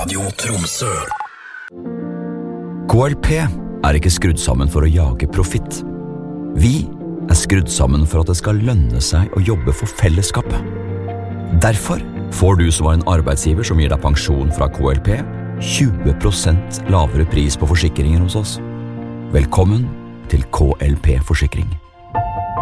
Radio Tromsø. KLP ikke skrudd sammen for å jage profitt. Vi skrudd sammen for at det skal lønne seg å jobbe for fellesskapet. Derfor får du som en arbeidsgiver som gir deg pensjon fra KLP 20% lavere pris på forsikringer hos oss. Velkommen til KLP Forsikring.